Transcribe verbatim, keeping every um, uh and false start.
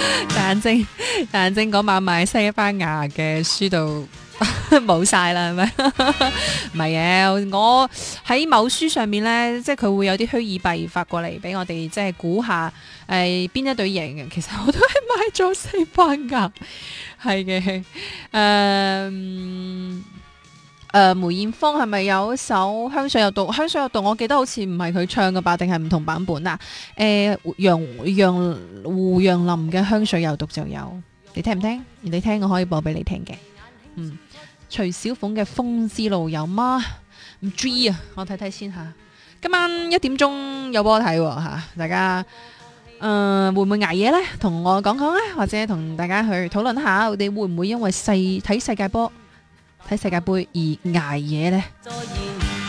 大眼睛，大眼睛嗰晚買西班牙嘅書度冇晒啦，係咪？唔係嘅，我喺某書上面呢，即係佢會有啲虛擬幣發過嚟俾我哋，即係估下誒邊、呃、一隊贏嘅。其實我都係買咗西班牙，係嘅。誒、呃、誒、呃，梅艷芳係咪有一首《香水有毒》？香水有毒，我記得好似唔係佢唱嘅吧？定係唔同版本啊？誒、呃，楊楊胡楊林嘅《香水有毒》就有，你聽唔聽？你聽我可以播俾你聽嘅。嗯，徐小鳳嘅《風之路》有嗎？唔知啊，我睇睇先吓。今晚一點鐘有波睇吓，大家誒、呃、會唔會捱夜呢？同我講講啊，或者同大家去討論下，我哋會唔會因為世睇世界波、睇世界盃而捱夜呢？